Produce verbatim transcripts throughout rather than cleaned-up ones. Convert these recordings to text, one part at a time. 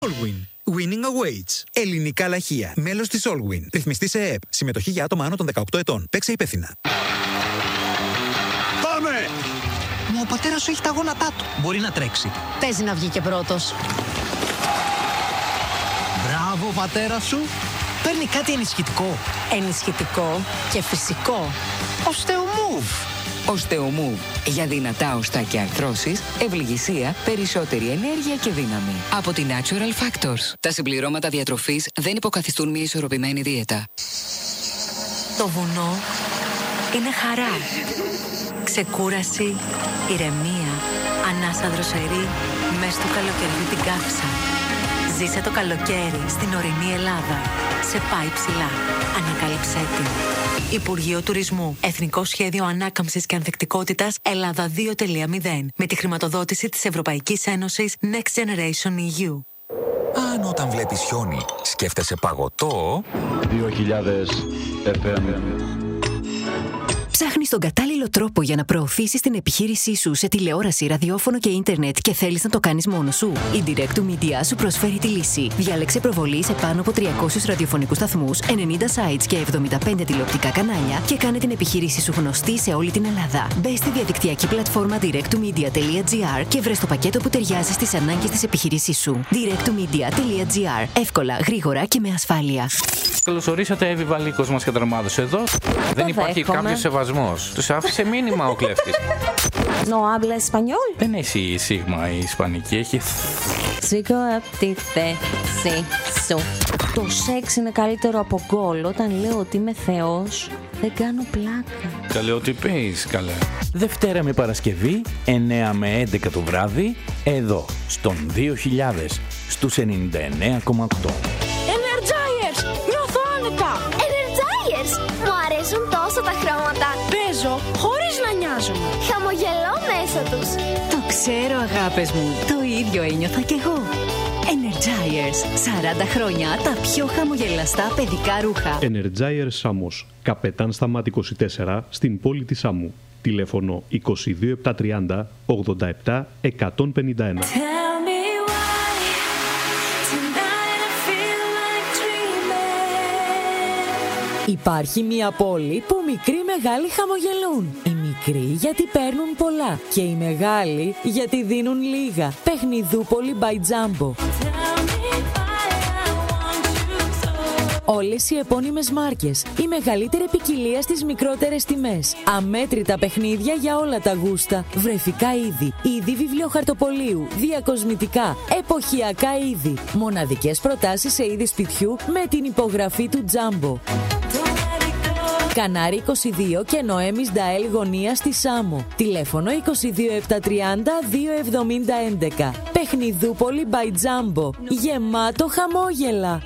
Allwyn. Winning awaits. Ελληνικά λαχεία. Μέλος της Allwyn. Ρυθμιστή σε ΕΕΠ. Συμμετοχή για άτομα άνω των δεκαοκτώ ετών. Παίξε υπεύθυνα. Πάμε! Μα ο πατέρας σου έχει τα γόνατά του. Μπορεί να τρέξει. Παίζει να βγει και πρώτος. Μπράβο, πατέρα σου. Παίρνει κάτι ενισχυτικό. Ενισχυτικό και φυσικό. Osteomove. Osteomove. Για δυνατά οστά και αρθρώσεις, ευληγησία, περισσότερη ενέργεια και δύναμη. Από τη Natural Factors. Τα συμπληρώματα διατροφής δεν υποκαθιστούν μια ισορροπημένη δίαιτα. Το βουνό είναι χαρά. Ξεκούραση, ηρεμία, ανάσα δροσερή, μες στο καλοκαιριού την καύσα. Ζήσε το καλοκαίρι στην ορεινή Ελλάδα. Σε πάει ψηλά. Ανακάλυψέ την. Υπουργείο Τουρισμού. Εθνικό Σχέδιο Ανάκαμψης και Ανθεκτικότητας Ελλάδα δύο κόμμα μηδέν. Με τη χρηματοδότηση της Ευρωπαϊκής Ένωσης Next Generation ι γιου. Αν όταν βλέπεις χιόνι σκέφτεσαι παγωτό... δύο χιλιάδες εφ εμ. Ψάχνεις τον κατάλληλο τρόπο για να προωθήσεις την επιχείρησή σου σε τηλεόραση, ραδιόφωνο και ίντερνετ και θέλεις να το κάνεις μόνος σου? Η Direct to Media σου προσφέρει τη λύση. Διάλεξε προβολή σε πάνω από τριακόσιους ραδιοφωνικούς σταθμούς, ενενήντα sites και εβδομήντα πέντε τηλεοπτικά κανάλια και κάνε την επιχείρησή σου γνωστή σε όλη την Ελλάδα. Μπες στη διαδικτυακή πλατφόρμα direct to media τελεία gr και βρες το πακέτο που ταιριάζει στις ανάγκες της επιχείρησής σου. direct to media τελεία gr. Εύκολα, γρήγορα και με ασφάλεια. Καλώς ορίσατε, Εύη Βαλίκος μας και δρομάδος εδώ. Δεν υπάρχει κάποιος σεβασμός. Τους άφησε μήνυμα ο κλέφτης. No habla español. Δεν έχει σίγμα η ισπανική, έχει... Σήκω απ' τη θέση σου. Το σεξ είναι καλύτερο από γκολ. Όταν λέω ότι είμαι θεός, δεν κάνω πλάκα. Καλέ, ό,τι πεις, καλέ. Δευτέρα με Παρασκευή, εννέα με έντεκα το βράδυ, εδώ, στον δύο χιλιάδες, στους ενενήντα εννέα κόμμα οκτώ. Energizers! Νιώθω άνετα! Energizers! Μου αρέσουν τόσο τα χρώματα. Παίζω χωρίς να νοιάζομαι. Χαμογελώ μέσα τους. Το ξέρω, αγάπες μου. Το ίδιο ένιωθα κι εγώ. Energizers. σαράντα χρόνια τα πιο χαμογελαστά παιδικά ρούχα. Energizers Σάμος. Καπετάν Σταμάτη είκοσι τέσσερα στην πόλη της Σάμου. Τηλέφωνο είκοσι δύο επτακόσια τριάντα ογδόντα επτά εκατόν πενήντα ένα. Υπάρχει μια πόλη που μικροί μεγάλοι χαμογελούν. Οι μικροί γιατί παίρνουν πολλά και οι μεγάλοι γιατί δίνουν λίγα. Παιχνιδούπολη by Jumbo. Όλες οι επώνυμες μάρκες, η μεγαλύτερη ποικιλία στις μικρότερες τιμές. Αμέτρητα παιχνίδια για όλα τα γούστα. Βρεφικά είδη, είδη βιβλιοχαρτοπολίου, διακοσμητικά, εποχιακά είδη. Μοναδικές προτάσεις σε είδη σπιτιού με την υπογραφή του Jumbo. Κανάρι είκοσι δύο και Νοέμις Νταέλ γωνία στη Σάμο. Τηλέφωνο είκοσι δύο επτακόσια τριάντα δύο εβδομήντα έντεκα. Παιχνιδούπολη by Jumbo. Γεμάτο χαμόγελα.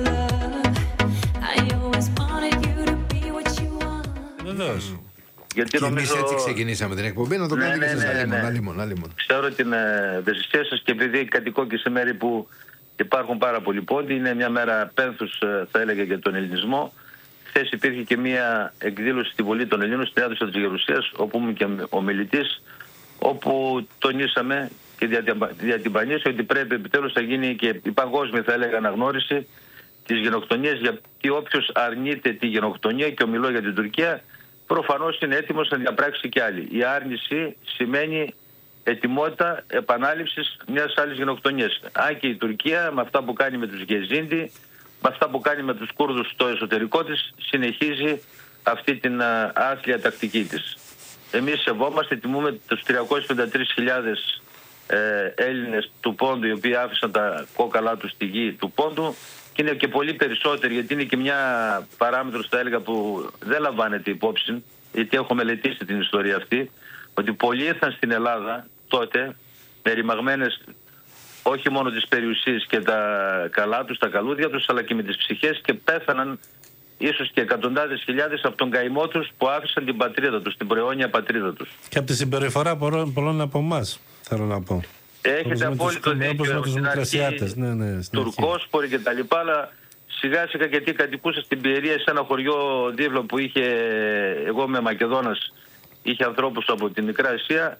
Βεβαίως. Γιατί νομίζω... εμείς έτσι ξεκινήσαμε την εκπομπή, να το κάνετε και εσείς αλίμον, αλίμον. Ξέρω την ευαισθησία σας και επειδή κατοικώ και σε μέρη που υπάρχουν πάρα πολλοί πόντοι, είναι μια μέρα πένθους, θα έλεγα, για τον ελληνισμό. Χθες υπήρχε και μια εκδήλωση στην Βολή των Ελλήνων, στην αίθουσα της Γερουσίας, όπου ήμουν και ομιλητής, όπου τονίσαμε και διατυμπανίσαμε ότι πρέπει επιτέλους να γίνει και η παγκόσμια, θα έλεγα, αναγνώριση της γενοκτονίας, γιατί όποιος αρνείται τη γενοκτονία, και ομιλώ για την Τουρκία, προφανώς είναι έτοιμος να διαπράξει και άλλη. Η άρνηση σημαίνει ετοιμότητα επανάληψης μιας άλλης γενοκτονίας. Αν και η Τουρκία με αυτά που κάνει με τους Γεζίντι, με αυτά που κάνει με τους Κούρδους στο εσωτερικό της, συνεχίζει αυτή την α, άθλια τακτική της. Εμείς σεβόμαστε, τιμούμε τους τριακόσιες πενήντα τρεις χιλιάδες ε, Έλληνες του Πόντου, οι οποίοι άφησαν τα κόκαλά τους στη γη του Πόντου, και είναι και πολύ περισσότεροι, γιατί είναι και μια παράμετρος, θα έλεγα, που δεν λαμβάνεται υπόψη, γιατί έχω μελετήσει την ιστορία αυτή, ότι πολλοί ήρθαν στην Ελλάδα τότε με ρημαγμένες όχι μόνο τις περιουσίες και τα καλά τους, τα καλούδια τους, αλλά και με τις ψυχές, και πέθαναν ίσως και εκατοντάδες χιλιάδες από τον καημό τους που άφησαν την πατρίδα τους, την προαιώνια πατρίδα τους. Και από τη συμπεριφορά πολλών από εμάς, θέλω να πω. Έχετε απόλυτο δίκιο, στην αρχή ναι, ναι, τουρκόσποροι και τα λοιπά, αλλά σιγά σιγά, γιατί κατοικούσα στην Πιερία, σε ένα χωριό δίπλα που είχε, εγώ είμαι Μακεδόνας, είχε ανθρώπους από τη Μικρά Ασία,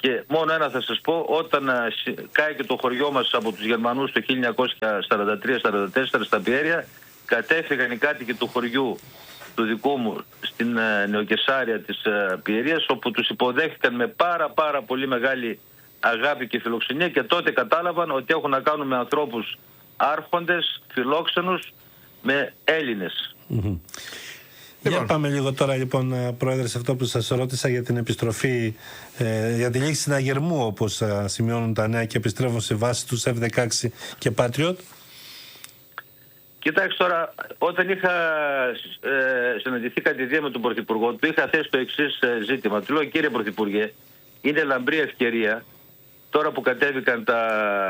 Και μόνο ένα θα σας πω, όταν κάηκε το χωριό μας από τους Γερμανούς το χίλια εννιακόσια σαράντα τρία σαράντα τέσσερα στα Πιέρια, κατέφυγαν οι κάτοικοι του χωριού του δικού μου στην uh, Νεοκεσάρια της uh, Πιερίας, όπου τους υποδέχτηκαν με πάρα πάρα πολύ μεγάλη αγάπη και φιλοξενία, και τότε κατάλαβαν ότι έχουν να κάνουν με ανθρώπους άρχοντες, φιλόξενους, με Έλληνες. Mm-hmm. Για πάμε λίγο τώρα, λοιπόν, Πρόεδρε, σε αυτό που σας ρώτησα για την επιστροφή, ε, για τη λήξη συναγερμού, όπως ε, σημειώνουν τα νέα και επιστρέφουν σε βάση τους εφ δεκαέξι και Patriot. Κοιτάξτε τώρα, όταν είχα ε, συναντηθεί κατηδία με τον Πρωθυπουργό, του είχα θέσει το εξής ε, ζήτημα. Του λέω, κύριε Πρωθυπουργέ, είναι λαμπρή ευκαιρία τώρα που κατέβηκαν τα,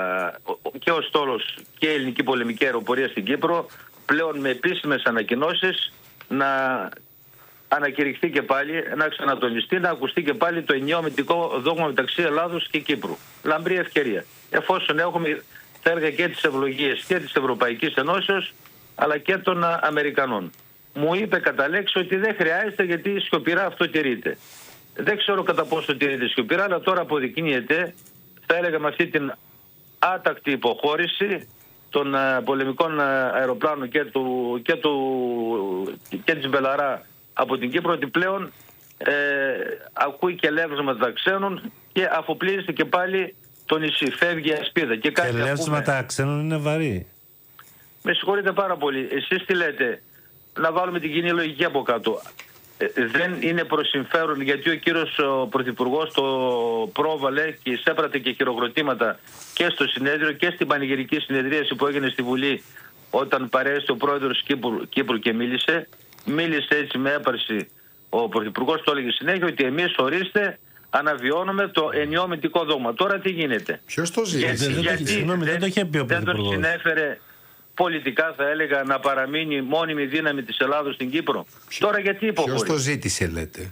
και ο στόλος και η ελληνική πολεμική αεροπορία στην Κύπρο, πλέον με επίσημες ανακοινώσεις να ανακηρυχθεί και πάλι, να ξανατονιστεί, να ακουστεί και πάλι το ενιαίο μυντικό δόγμα μεταξύ Ελλάδος και Κύπρου. Λαμπρή ευκαιρία. Εφόσον έχουμε, θα έλεγα, και τις ευλογίες και της Ευρωπαϊκής Ενώσεως, αλλά και των Αμερικανών. Μου είπε κατά λέξη ότι δεν χρειάζεται, γιατί σιωπηρά αυτό τηρείται. Δεν ξέρω κατά πόσο τηρείται σιωπηρά, αλλά τώρα αποδεικνύεται, θα έλεγα, με αυτή την άτακτη υποχώρηση των uh, πολεμικών uh, αεροπλάνων και, του, και, του, και της Μπελαρά από την Κύπρο, ότι πλέον ε, ακούει και λεύσματα ξένων και αφοπλίζεται και πάλι το νησί, φεύγει η ασπίδα. Και, και λεύσματα ξένων είναι βαρύ. Με συγχωρείτε πάρα πολύ. Εσείς τι λέτε, να βάλουμε την κοινή λογική από κάτω. Ε, δεν είναι προς συμφέρον, γιατί ο κύριος ο Πρωθυπουργός το πρόβαλε και εισέπρατε και χειροκροτήματα και στο συνέδριο και στην πανηγυρική συνεδρίαση που έγινε στη Βουλή, όταν παρέστηκε ο πρόεδρος Κύπρου, Κύπρου και μίλησε. Μίλησε έτσι με έπαρση ο Πρωθυπουργός, το έλεγε συνέχεια, ότι εμείς, ορίστε, αναβιώνουμε το ενιαίο μυντικό δόγμα. Τώρα τι γίνεται? Ποιος το ζήτησε? Γιατί, γιατί συγγνώμη, δεν, δεν, δεν, δεν τον συνέφερε πολιτικά, θα έλεγα, να παραμείνει μόνιμη δύναμη της Ελλάδος στην Κύπρο? Ποιο, τώρα γιατί υποχωρεί? Ποιος το ζήτησε, λέτε?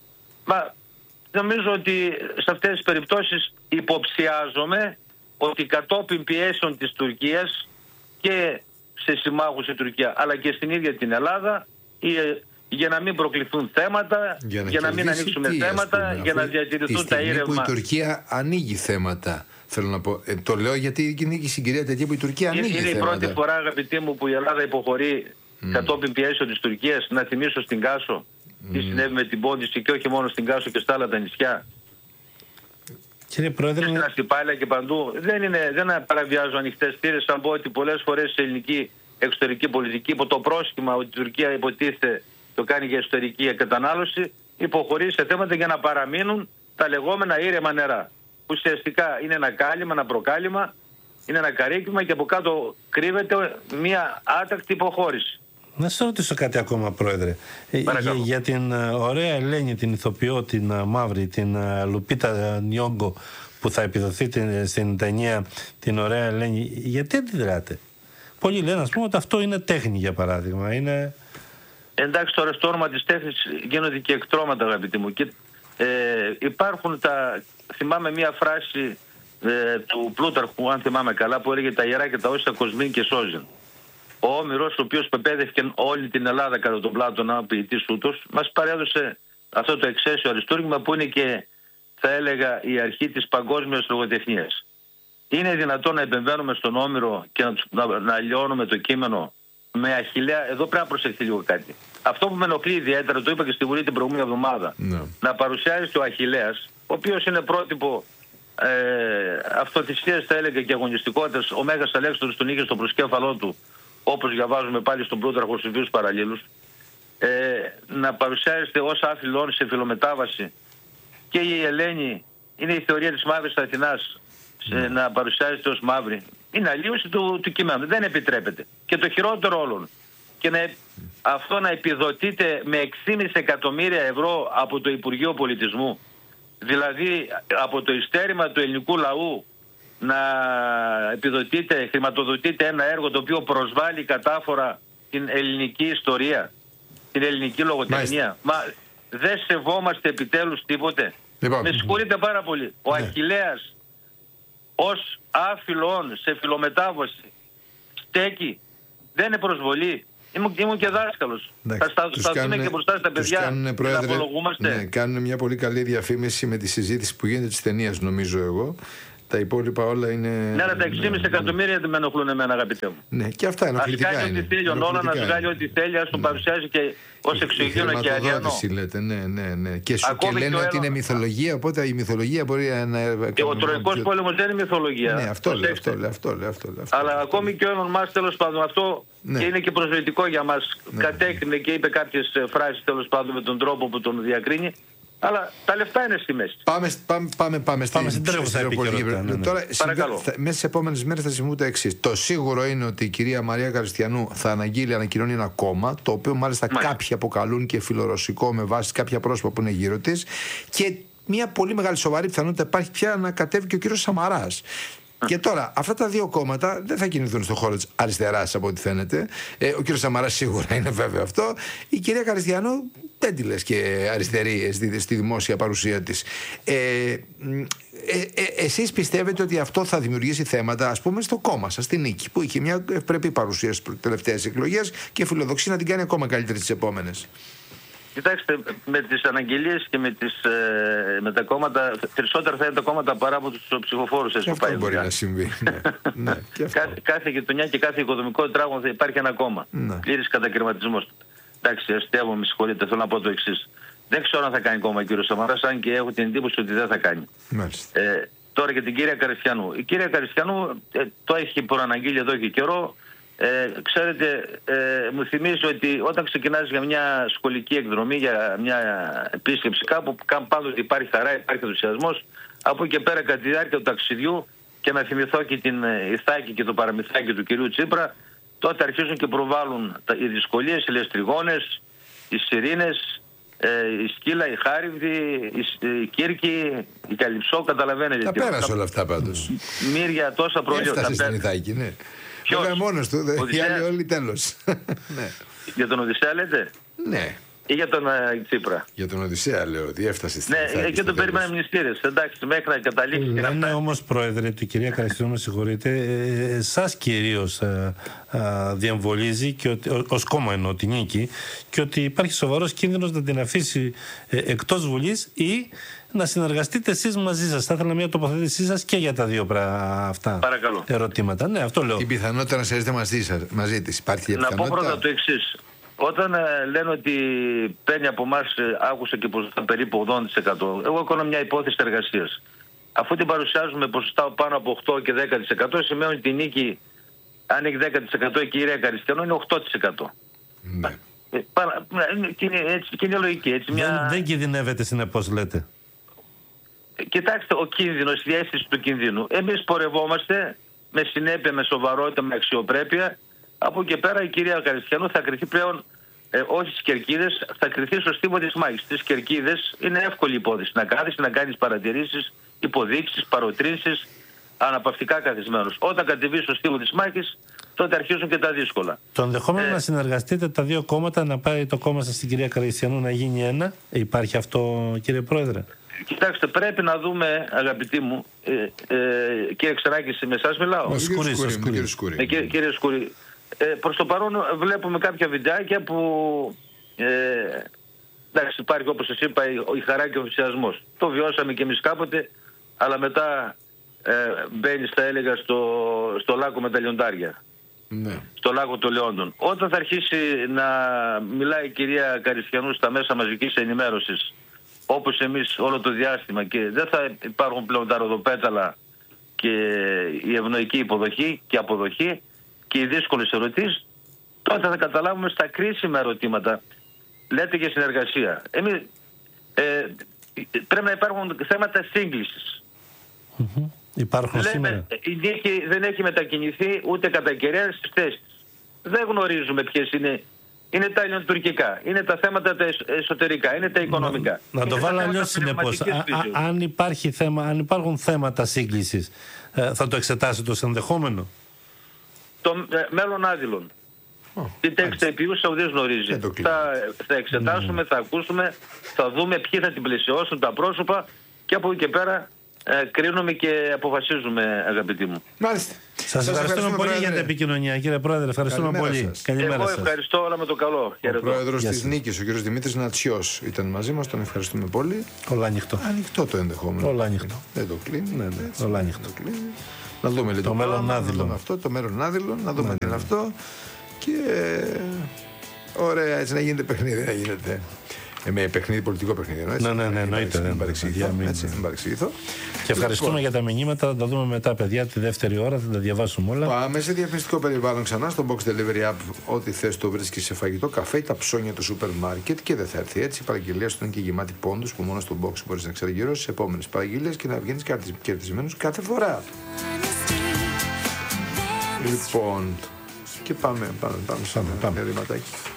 Μα νομίζω ότι σε αυτές τις περιπτώσεις υποψιάζομαι ότι κατόπιν πιέσεων της Τουρκίας και σε συμμάχους η Τουρκία, αλλά και στην ίδια την Ελλάδα, για να μην προκληθούν θέματα, για να, για να μην ανοίξουμε τι, θέματα, πούμε, για να διατηρηθούν τα ήρευμα. Που η Τουρκία ανοίγει θέματα, θέλω να πω. Ε, το λέω γιατί είναι η συγκυρία τέτοια που η Τουρκία ανοίγει είναι θέματα. Είναι η πρώτη φορά, αγαπητοί μου, που η Ελλάδα υποχωρεί mm. κατόπιν πιέσεων της Τουρκίας. Να θυμίσω στην Κάσο mm. τι συνέβη με την Πόντιση, και όχι μόνο στην Κάσο και στα άλλα τα νησιά. Κύριε Πρόεδρε, στην Αστυπάλαια και παντού. Δεν, είναι, δεν παραβιάζω ανοιχτές θύρες, αν πω ότι πολλές φορές σε ελληνική εξωτερική πολιτική, υπό το πρόσχημα ότι η Τουρκία υποτίθεται το κάνει για εσωτερική κατανάλωση, υποχωρεί σε θέματα για να παραμείνουν τα λεγόμενα ήρεμα νερά. Ουσιαστικά είναι ένα κάλυμα, ένα προκάλυμα, είναι ένα καρύκιμα, και από κάτω κρύβεται μια άτακτη υποχώρηση. Να σας ρωτήσω κάτι ακόμα, Πρόεδρε. Για, για την uh, ωραία Ελένη, την ηθοποιό, την uh, μαύρη, την uh, Λουπίτα Νιόγκο, που θα επιδοθεί την, στην ταινία την ωραία Ελένη, γιατί αντιδράτε? Πολλοί λένε, ας πούμε, ότι αυτό είναι τέχνη, για παράδειγμα. Είναι... Εντάξει, τώρα στο όνομα της τέχνης γίνονται και εκτρώματα, αγαπητοί μου. Και, ε, υπάρχουν τα... Θυμάμαι μία φράση ε, του Πλούταρχου, αν θυμάμαι καλά, που έλεγε «Τα ιερά και τα όσια κοσμήν και σώζουν». Ο Όμηρος, ο οποίος πεπέδευκε όλη την Ελλάδα κατά τον Πλάτωνα, ποιητής ούτως, μας παρέδωσε αυτό το εξαίσιο αριστούργημα, που είναι και, θα έλεγα, η αρχή της παγκόσμιας λογοτεχνίας. Είναι δυνατόν να επεμβαίνουμε στον Όμηρο και να, να, να λιώνουμε το κείμενο με Αχιλλέα? Εδώ πρέπει να προσεχθεί λίγο κάτι. Αυτό που με ενοχλεί ιδιαίτερα, το είπα και στη Βουλή την προηγούμενη εβδομάδα, no. να παρουσιάζεται ο Αχιλλέας, ο οποίος είναι πρότυπο ε, αυτοθυσίας, θα έλεγα, και αγωνιστικότητας. Ο Μέγας Αλέξανδρος τον είχε στο προσκέφαλό του, όπως διαβάζουμε πάλι στον Πλούταρχο στους δύο παραλλήλους, ε, να παρουσιάζεται ως άφιλον σε φιλομετάβαση. Και η Ελένη είναι η θεωρία της Μαύρης Αθηνάς, σε, mm. να παρουσιάζεται ως μαύρη. Είναι αλλίωση του, του κειμένου. Δεν επιτρέπεται. Και το χειρότερο όλων, και να, αυτό να επιδοτείται με έξι κόμμα πέντε εκατομμύρια ευρώ από το Υπουργείο Πολιτισμού, δηλαδή από το ειστέρημα του ελληνικού λαού, να επιδοτείται, χρηματοδοτείται ένα έργο το οποίο προσβάλλει κατάφορα την ελληνική ιστορία, την ελληνική λογοτεχνία. Μα δεν σεβόμαστε επιτέλους τίποτε? Λοιπόν, με συγχωρείτε πάρα πολύ. Ο ναι. Αχιλλέας ως άφιλον σε φιλομετάβαση στέκει? Δεν είναι προσβολή? Ήμουν, ήμουν και δάσκαλος. Θα σταθούμε και μπροστά στα παιδιά κάνουν, και να απολογούμαστε. Ναι, κάνουν μια πολύ καλή διαφήμιση με τη συζήτηση που γίνεται της ταινίας, νομίζω εγώ. Τα υπόλοιπα όλα είναι. Ναι, αλλά τα έξι και μισό εκατομμύρια δεν με ενοχλούν εμένα, αγαπητέ μου. Ναι, και αυτά ενοχλητικά είναι. Ας κάνει ό,τι θέλει ο Νόλαν, να βγάλει ό,τι θέλει, ας το παρουσιάζει και ως εξωγήινο και αριανό. Λέτε, ναι, ναι, ναι. Και σου και λένε ότι είναι μυθολογία, οπότε η μυθολογία μπορεί να. Και ο Τροϊκός πόλεμος δεν είναι μυθολογία. Ναι, αυτό λέει, αυτό λέει, αυτό λέει, αυτό λέει. Αλλά ακόμη και ο Έλλον Μάσκ, τέλος πάντων, αυτό και είναι και προσβλητικό για μας. Κατέκρινε και είπε κάποιες φράσεις, τέλος πάντων, με τον τρόπο που τον διακρίνει. Αλλά τα λεφτά είναι στη μέση. Πάμε, πάμε, πάμε, πάμε, πάμε στην τρέχουσα επικαιρότητα. Ναι, ναι. Τώρα, θα, μέσα στις επόμενες μέρες θα συμβούν τα εξής. Το σίγουρο είναι ότι η κυρία Μαρία Καριστιανού θα αναγγείλει, ανακοινώνει ένα κόμμα, το οποίο μάλιστα Μάλιστα. κάποιοι αποκαλούν και φιλορωσικό με βάση κάποια πρόσωπα που είναι γύρω της. Και μια πολύ μεγάλη σοβαρή πιθανότητα υπάρχει πια να κατέβει και ο κύριος Σαμαράς. Και τώρα, αυτά τα δύο κόμματα δεν θα κινηθούν στον χώρο της αριστεράς, από ό,τι φαίνεται. Ε, ο κύριος Σαμαράς σίγουρα είναι βέβαιο αυτό. Η κυρία Καριστιανού δεν τη λες και αριστερή στη, στη δημόσια παρουσία της. Ε, ε, ε, εσείς πιστεύετε ότι αυτό θα δημιουργήσει θέματα, ας πούμε, στο κόμμα σας, στη Νίκη, που είχε μια ευπρεπή παρουσία στις τελευταίες εκλογές και φιλοδοξεί να την κάνει ακόμα καλύτερη στις επόμενες? Κοιτάξτε, με τις αναγγελίες και με, τις, ε, με τα κόμματα, περισσότερα θα είναι τα κόμματα παρά από τους ψηφοφόρους. Και αυτό μπορεί να συμβεί. Ναι. ναι, και αυτό. Κάθε, κάθε γειτονιά και κάθε οικοδομικό τετράγωνο θα υπάρχει ένα κόμμα. Ναι. Πλήρης κατακαιρματισμός. Εντάξει, αστείευομαι, με συγχωρείτε, θέλω να πω το εξής. Δεν ξέρω αν θα κάνει κόμμα ο κύριος Σαμαράς, αν και έχω την εντύπωση ότι δεν θα κάνει. Ε, τώρα για την κυρία Καριστιανού. Η κυρία Καριστιανού ε, το έχει προαναγγείλει εδώ και καιρό. Ε, ξέρετε, ε, μου θυμίζει ότι όταν ξεκινάς για μια σχολική εκδρομή, για μια επίσκεψη κάπου, πάντοτε υπάρχει χαρά, υπάρχει ενθουσιασμός. Από εκεί και πέρα, κατά τη διάρκεια του ταξιδιού, και να θυμηθώ και την Ιθάκη και το παραμυθάκι του κυρίου Τσίπρα, τότε αρχίζουν και προβάλλουν τα, οι δυσκολίες, οι λεστριγόνες, οι σιρήνες, ε, η Σκύλα, η Χάριβδη, η, η Κύρκη, η Καλυψό, καταλαβαίνετε. Τα πέρασε όλα αυτά πάντως. Μύρια, τόσα προϊόντα. Έφτασε στην Ιθάκη, ναι. Βέβαια μόνος του, οι άλλοι όλοι τέλος. ναι. Για τον Οδυσσέα λέτε? Ναι. Ή για τον uh, Τσίπρα? Για τον Οδυσσέα λέω ότι έφτασε στην Ιθάκη. Ναι, και τον περίμενα μνηστήρες. Εντάξει, μέχρι να καταλήξει. Λένε ναι, όμως, Πρόεδρε, ότι η κυρία Καριστιανού, με συγχωρείτε, ε, εσάς κυρίως ε, ε, διαμβολίζει, και ότι, ως κόμμα εννοώ την Νίκη, και ότι υπάρχει σοβαρός κίνδυνος να την αφήσει ε, εκτός Βουλής ή να συνεργαστείτε εσείς μαζί σας. Θα ήθελα μια τοποθέτησή σας και για τα δύο πρα... αυτά Παρακαλώ. ερωτήματα. Ναι, αυτό λέω. Την πιθανότητα να συνεργαστείτε μαζί, σας, μαζί της. Υπάρχει να πιθανότητα. πω πρώτα το εξής. Όταν ε, λένε ότι παίρνει από εμάς, ε, άκουσα και ποσοστά περίπου ογδόντα τοις εκατό, εγώ έκανα μια υπόθεση εργασίας. Αφού την παρουσιάζουμε ποσοστά πάνω από οκτώ και δέκα τοις εκατό, σημαίνει ότι η Νίκη, αν έχει δέκα τοις εκατό, η κυρία Καριστιανού είναι οκτώ τοις εκατό. Ναι. Ε, παρα, και, είναι, έτσι, και είναι λογική. Έτσι, μια... Δεν, δεν κινδυνεύετε συνεπώς, λέτε? Κοιτάξτε, ο κίνδυνος, η αίσθηση του κινδύνου. Εμείς πορευόμαστε με συνέπεια, με σοβαρότητα, με αξιοπρέπεια. Από εκεί πέρα η κυρία Καριστιανού θα κριθεί πλέον ε, όχι στις κερκίδες, θα κριθεί στο στίβο της μάχης. Στις κερκίδες είναι εύκολη υπόθεση. Να κάθεις, να κάνεις παρατηρήσεις, υποδείξεις, παροτρύνσεις, αναπαυτικά καθισμένος. Όταν κατεβείς στο στίβο της μάχης, τότε αρχίζουν και τα δύσκολα. Το ενδεχόμενο ε, να συνεργαστείτε τα δύο κόμματα, να πάει το κόμμα σας στην κυρία Καριστιανού να γίνει ένα, υπάρχει αυτό, κύριε Πρόεδρε? Κοιτάξτε, πρέπει να δούμε, αγαπητοί μου, ε, ε, κύριε Ξεράκη, με εσάς μιλάω. Ο Σκούρης, Σκούρη, κύριε Σκούρη. Ε, κύριε, κύριε Σκούρη, ε, προς το παρόν βλέπουμε κάποια βιντεάκια που ε, εντάξει, υπάρχει, όπως σας είπα, η, η χαρά και ο ενθουσιασμός. Το βιώσαμε και εμείς κάποτε, αλλά μετά ε, μπαίνεις, θα έλεγα, στο, στο λάκκο με τα λιοντάρια. Ναι. Στο λάκκο των Λεόντων. Όταν θα αρχίσει να μιλάει η κυρία Καριστιανού στα μέσα μαζικής ενημέρωσης, όπως εμείς όλο το διάστημα, και δεν θα υπάρχουν πλέον τα ροδοπέταλα και η ευνοϊκή υποδοχή και αποδοχή και οι δύσκολες ερωτήσεις, τότε θα καταλάβουμε στα κρίσιμα ερωτήματα. Λέτε για συνεργασία. Εμείς, ε, πρέπει να υπάρχουν θέματα σύγκλησης. Mm-hmm. Υπάρχουν Λέμε, σήμερα. Η Νίκη δεν έχει μετακινηθεί ούτε κατά κεραία στις θέσεις. Δεν γνωρίζουμε ποιες είναι. Είναι τα ελληνοτουρκικά, είναι τα θέματα τα εσωτερικά, είναι τα οικονομικά. Να, να το βάλω αλλιώς συνεπώς. Αν, υπάρχει θέμα, αν υπάρχουν θέματα σύγκλησης, ε, θα το εξετάσετε ως ενδεχόμενο? Το ε, μέλλον άδειλων. Oh, Τι τέξτα επιούσα ουδής γνωρίζει. Θα, θα εξετάσουμε, mm. θα ακούσουμε, θα δούμε ποιοι θα την πλαισιώσουν, τα πρόσωπα, και από εκεί και πέρα ε, κρίνουμε και αποφασίζουμε, αγαπητοί μου. Μάλιστα. Σας ευχαριστούμε πολύ για την επικοινωνία, κύριε Πρόεδρε. Ευχαριστούμε Καλημέρα πολύ. σας. Καλημέρα Εγώ σας. ευχαριστώ, όλα με το καλό. Ο πρόεδρος της Νίκης, ο κ. Δημήτρης Νατσιός, ήταν μαζί μας. Τον ευχαριστούμε πολύ. Όλα ανοιχτό. Ανοιχτό το ενδεχόμενο. Όλα ανοιχτό. Δεν το κλείνει. Ναι, ναι. Έτσι, Όλα δεν ανοιχτό. το κλείνει. Να δούμε λίγο Το μέλλον πράγμα, άδειλο. Να δούμε αυτό, το μέλλον άδειλο, να δούμε Ναι, τι είναι ναι. αυτό. Και ωραία, έτσι να γίνεται παιχνίδι, να γίνεται. Ε, με παιχνίδι, πολιτικό παιχνίδι. Έτσι. Ναι, ναι, ναι, εννοείται. Μην Δεν παρεξηγηθώ. μην- Έτσι, μην παρεξηγηθώ. Και ευχαριστούμε Λοιπόν, για τα μηνύματα. Θα τα δούμε μετά, παιδιά, τη δεύτερη ώρα. Θα τα διαβάσουμε όλα. Πάμε σε διαφημιστικό περιβάλλον ξανά στο Box Delivery App. Ό,τι θες το βρίσκεις σε φαγητό, καφέ ή τα ψώνια του σούπερ μάρκετ και δεν θα έρθει έτσι. Η παραγγελία σου είναι και γεμάτη πόντους που μόνο στο Box μπορείς να εξαργυρώσεις επόμενες παραγγελίες και να βγαίνεις κερδισμένος κάθε φορά. Λοιπόν, και πάμε, πάμε, πάμε, πάμε, πάμε, πάμε.